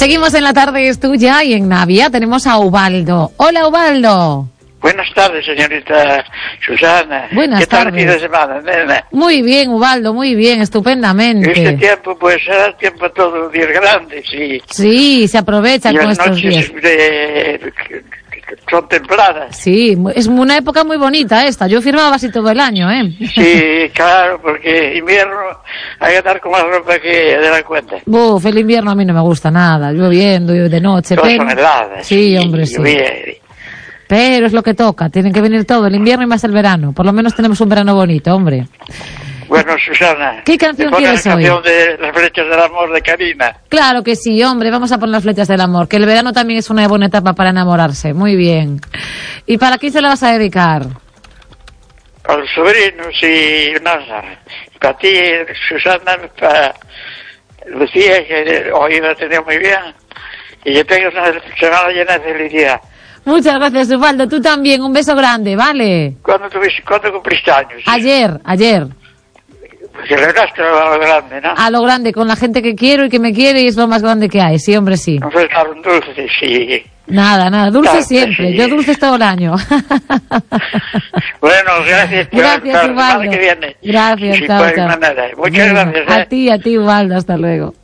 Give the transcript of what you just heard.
Seguimos en La Tarde es Tuya y en Navia tenemos a Ubaldo. Hola, Ubaldo. Buenas tardes, señorita Susana. Buenas tardes. ¿Qué tal el fin de semana, nena? Muy bien, Ubaldo, muy bien, estupendamente. Este tiempo, pues, será tiempo todos los días grandes, sí. Sí, se aprovechan con estos días. Son templadas. Sí, es una época muy bonita esta. Yo firmaba así todo el año, ¿eh? Sí, claro, porque invierno hay que andar con más ropa que de la cuenta. Uf, el invierno a mí no me gusta nada, lloviendo de noche. Todas pero... son heladas. Sí, hombre, sí. Pero es lo que toca, tienen que venir todo, el invierno y más el verano. Por lo menos tenemos un verano bonito, hombre. Bueno, Susana, ¿qué canción quieres hoy? La canción de Las Flechas del Amor de Karina. Claro que sí, hombre, vamos a poner Las Flechas del Amor, que el verano también es una buena etapa para enamorarse. Muy bien. ¿Y para quién se la vas a dedicar? A los sobrinos y nada. Para ti, Susana, para Lucía, que hoy la tenía muy bien. Y que tengas una semana llena de felicidad. Muchas gracias, Ubaldo. Tú también. Un beso grande, ¿vale? ¿Cuándo cumpliste años? Ayer. Celebraste a lo grande, ¿no? A lo grande, con la gente que quiero y que me quiere, y es lo más grande que hay. Sí, hombre, sí. Nos dejaron dulces, sí. Nada. Dulce claro, siempre. Sí. Yo dulces todo el año. Bueno, gracias. Gracias, Ubaldo. Que viene. Gracias, sí, chao. Muchas gracias. A ti, Ubaldo. Hasta luego.